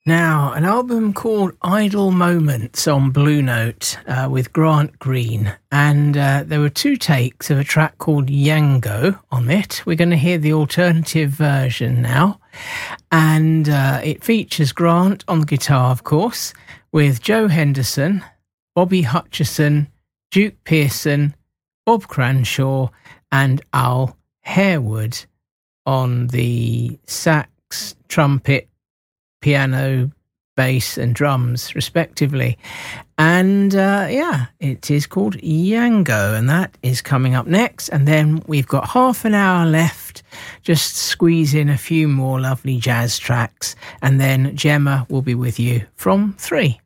Now, an album called Idle Moments on Blue Note with Grant Green. And there were two takes of a track called Yango on it. We're going to hear the alternative version now. And it features Grant on the guitar, of course, with Joe Henderson, Bobby Hutcherson, Duke Pearson, Bob Cranshaw, and Al Harewood on the sax, trumpet, piano, bass and drums respectively. And it is called Yango, and that is coming up next. And then we've got half an hour left, just squeeze in a few more lovely jazz tracks, and then Gemma will be with you from 3.